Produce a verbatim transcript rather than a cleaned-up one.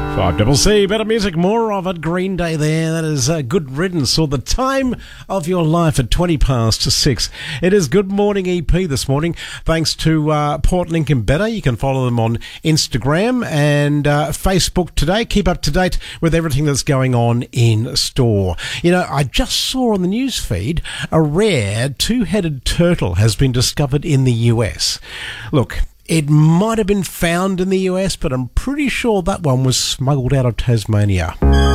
five double C, better music, more of it. Green Day there. That is uh, Good Riddance, or The Time of Your Life at twenty past six. It is Good Morning E P this morning. Thanks to uh, Port Lincoln Better. You can follow them on Instagram and uh, Facebook today. Keep up to date with everything that's going on in store. You know, I just saw on the news feed a rare two-headed turtle has been discovered in the U S. Look, it might have been found in the U S, but I'm pretty sure that one was smuggled out of Tasmania.